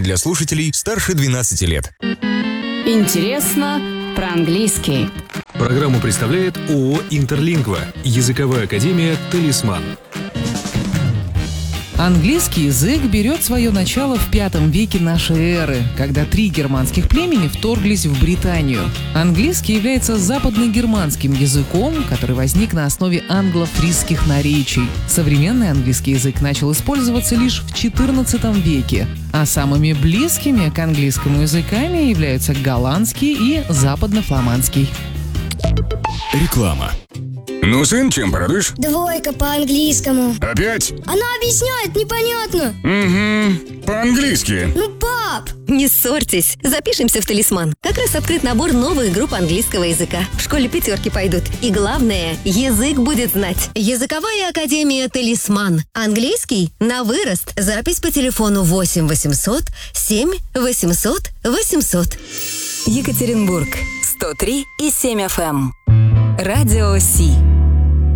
для слушателей старше 12 лет. Интересно про английский. Программу представляет ООО «Интерлингва», языковая академия «Талисман». Английский язык берет свое начало в V веке нашей эры, когда 3 германских племени вторглись в Британию. Английский является западногерманским языком, который возник на основе англо-фрисских наречий. Современный английский язык начал использоваться лишь в XIV веке, а самыми близкими к английскому языками являются голландский и западно-фламандский. Реклама. Ну, сын, чем порадуешь? 2 по-английскому. Опять? Она объясняет непонятно. Угу, по-английски. Ну, пап! Не ссорьтесь, запишемся в «Талисман». Как раз открыт набор новых групп английского языка. В школе 5 пойдут. И главное, язык будет знать. Языковая академия «Талисман». Английский на вырост. Запись по телефону 8 800 7 800 800. Екатеринбург, 103,7 FM. Радио Си.